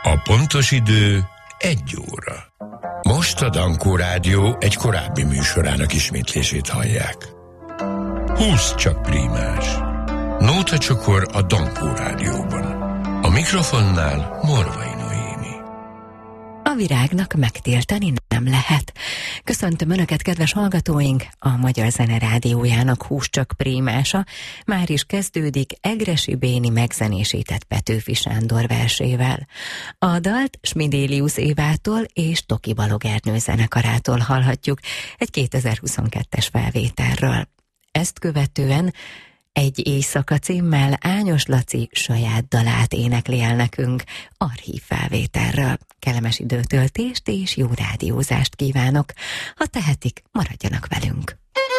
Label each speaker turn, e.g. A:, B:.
A: A pontos idő 1 óra. Most a Dankó Rádió egy korábbi műsorának ismétlését hallják. 20 csak prímás. Nóta csokor a Dankó Rádióban. A mikrofonnál Morvai Noémi.
B: A virágnak megtiltani nem lehet. Köszöntöm Önöket, kedves hallgatóink! A Magyar Zene Rádiójának 20 csak prímása már is kezdődik Egressy Béni megzenésített Petőfi Sándor versével. A dalt Smidélius Évától és Toki Balog Ernő zenekarától hallhatjuk egy 2022-es felvételről. Ezt követően Egy éjszaka címmel Ányos Laci saját dalát énekli el nekünk archív felvételről. Kellemes időtöltést és jó rádiózást kívánok. Ha tehetik, maradjanak velünk.